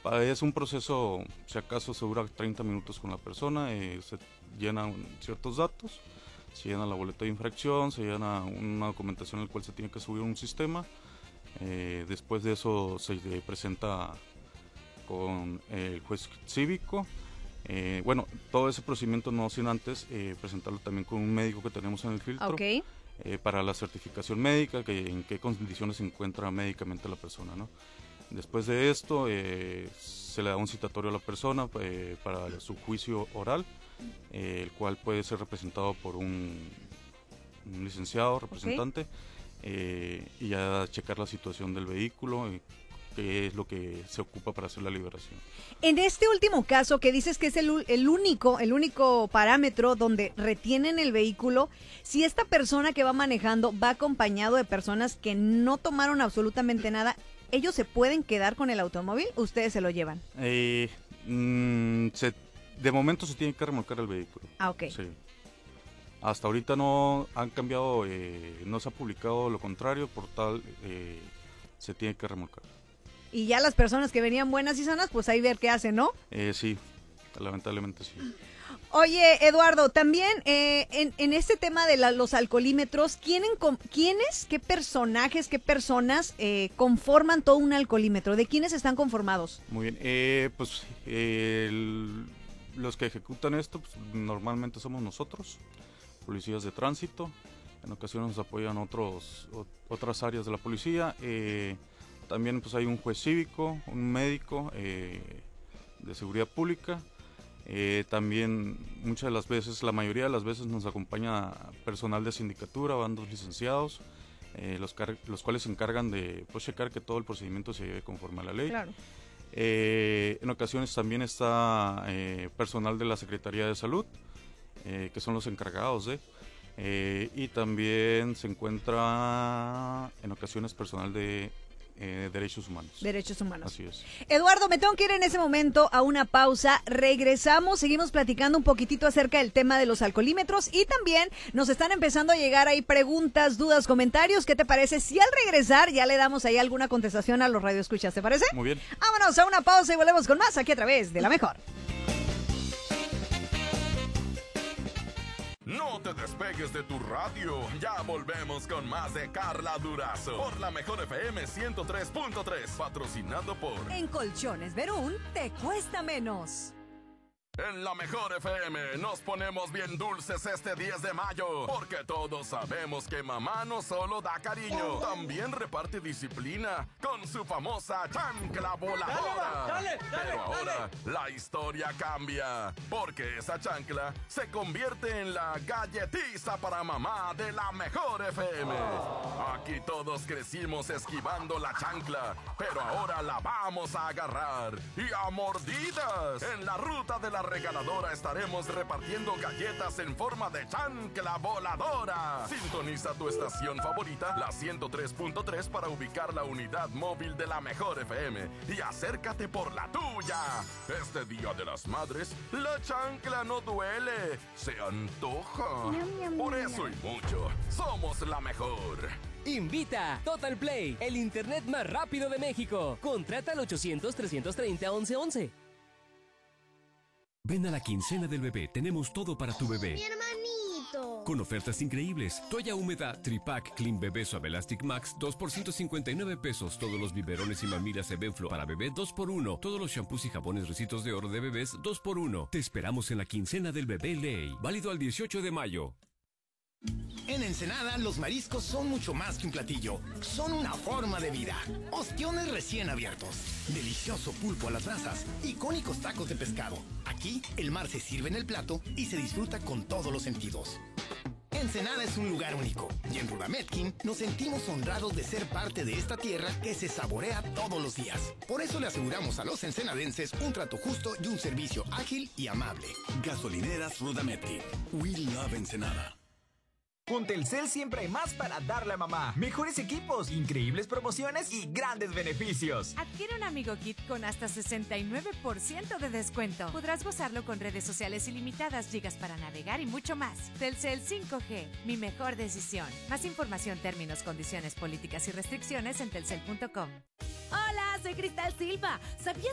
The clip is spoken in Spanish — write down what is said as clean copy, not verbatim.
Es un proceso, si acaso se dura 30 minutos con la persona, se llenan ciertos datos, se llena la boleta de infracción, se llena una documentación en la cual se tiene que subir un sistema, después de eso se presenta con el juez cívico. Bueno, todo ese procedimiento no sin antes presentarlo también con un médico que tenemos en el filtro. Okay. Para la certificación médica, que en qué condiciones se encuentra médicamente la persona, ¿no? Después de esto se le da un citatorio a la persona para su juicio oral, el cual puede ser representado por un licenciado, representante, y ya checar la situación del vehículo, qué es lo que se ocupa para hacer la liberación. En este último caso, que dices que es el único parámetro donde retienen el vehículo, si esta persona que va manejando va acompañado de personas que no tomaron absolutamente nada, ¿ellos se pueden quedar con el automóvil o ustedes se lo llevan? De momento se tiene que remolcar el vehículo. Ah, ok. Sí. Hasta ahorita no han cambiado, no se ha publicado lo contrario, por tal se tiene que remolcar. Y ya las personas que venían buenas y sanas, pues ahí ver qué hacen, ¿no? Sí, lamentablemente sí. Oye, Eduardo, también en este tema de los alcoholímetros, ¿quiénes, qué personajes, qué personas conforman todo un alcoholímetro? ¿De quiénes están conformados? Muy bien, pues los que ejecutan esto pues, normalmente somos nosotros, policías de tránsito. En ocasiones nos apoyan otras áreas de la policía. También pues hay un juez cívico, un médico de seguridad pública. También muchas de las veces, la mayoría de las veces nos acompaña personal de sindicatura, bandos licenciados, los cuales se encargan de pues, checar que todo el procedimiento se lleve conforme a la ley. Claro. En ocasiones también está personal de la Secretaría de Salud, que son los encargados y también se encuentra en ocasiones personal de derechos humanos. Derechos humanos. Así es. Eduardo, me tengo que ir en ese momento a una pausa. Regresamos, seguimos platicando un poquitito acerca del tema de los alcoholímetros y también nos están empezando a llegar ahí preguntas, dudas, comentarios. ¿Qué te parece si al regresar ya le damos ahí alguna contestación a los radioescuchas? ¿Te parece? Muy bien. Vámonos a una pausa y volvemos con más aquí a través de La Mejor. No te despegues de tu radio. Ya volvemos con más de Carla Durazo por La Mejor FM 103.3, patrocinado por En Colchones Verún te cuesta menos. En La Mejor FM nos ponemos bien dulces este 10 de mayo, porque todos sabemos que mamá no solo da cariño, también reparte disciplina con su famosa chancla voladora. Dale. Pero ahora la historia cambia, porque esa chancla se convierte en la galletiza para mamá de La Mejor FM. Aquí todos crecimos esquivando la chancla, pero ahora la vamos a agarrar y a mordidas. En la ruta de la regaladora estaremos repartiendo galletas en forma de chancla voladora. Sintoniza tu estación favorita, la 103.3, para ubicar la unidad móvil de La Mejor FM y acércate por la tuya. Este Día de las Madres, la chancla no duele, se antoja. Por eso y mucho, somos La Mejor. Invita Total Play, el internet más rápido de México. Contrata al 800-330-1111. Ven a la quincena del bebé, tenemos todo para tu bebé. Mi hermanito. Con ofertas increíbles. Toalla húmeda Tripack Clean Bebé Suave Elastic Max, 2 por 159 pesos. Todos los biberones y mamilas Evenflo para bebé, 2 por 1. Todos los shampoos y jabones Ricitos de Oro de bebés, 2 por 1. Te esperamos en la quincena del bebé Ley. Válido al 18 de mayo. En Ensenada, los mariscos son mucho más que un platillo. Son una forma de vida. Ostiones recién abiertos, delicioso pulpo a las brasas, icónicos tacos de pescado. Aquí, el mar se sirve en el plato y se disfruta con todos los sentidos. Ensenada es un lugar único y en Rudametkin nos sentimos honrados de ser parte de esta tierra que se saborea todos los días. Por eso le aseguramos a los ensenadenses un trato justo y un servicio ágil y amable. Gasolineras Rudametkin. We love Ensenada. Con Telcel siempre hay más para darle a mamá. Mejores equipos, increíbles promociones y grandes beneficios. Adquiere un Amigo Kit con hasta 69% de descuento. Podrás gozarlo con redes sociales ilimitadas, gigas para navegar y mucho más. Telcel 5G, mi mejor decisión. Más información, términos, condiciones, políticas y restricciones en telcel.com. Hola, soy Cristal Silva. ¿Sabías